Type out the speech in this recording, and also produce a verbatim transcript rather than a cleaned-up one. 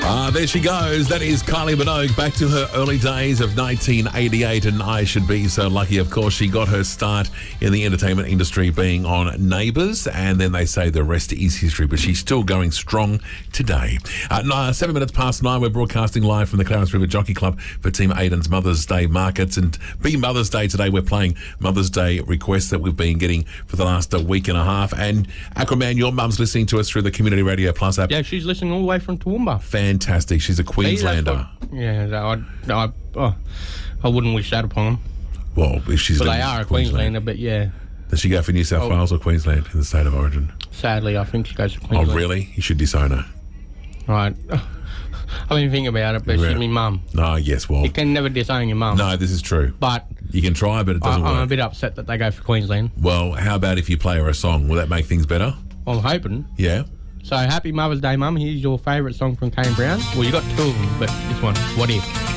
Ah, there she goes. That is Kylie Minogue back to her early days of nineteen eighty-eight, and I should be so lucky. Of course, she got her start in the entertainment industry being on Neighbours, and then they say the rest is history, but she's still going strong today. Uh, no, seven minutes past nine, we're broadcasting live from the Clarence River Jockey Club for Team Aiden's Mother's Day markets, and being Mother's Day today, we're playing Mother's Day requests that we've been getting for the last uh, week and a half. And Aquaman, your mum's listening to us through the Community Radio Plus app. Yeah, she's listening all the way from Toowoomba. Fantastic. She's a Queenslander. What, yeah, I, I, oh, I wouldn't wish that upon them. Well, if she's... But they are a Queenslander, but yeah. Does she go for New South oh, Wales or Queensland in the state of origin? Sadly, I think she goes for Queensland. Oh, really? You should disown her. Right. I mean, think about it, but yeah. She's my mum. No, yes, well... You can never disown your mum. No, this is true. But... You can try, but it doesn't I, work. I'm a bit upset that they go for Queensland. Well, how about if you play her a song? Will that make things better? Well, I'm hoping. Yeah? So, happy Mother's Day, Mum. Here's your favourite song from Kane Brown. Well, you got two of them, but this one, What If?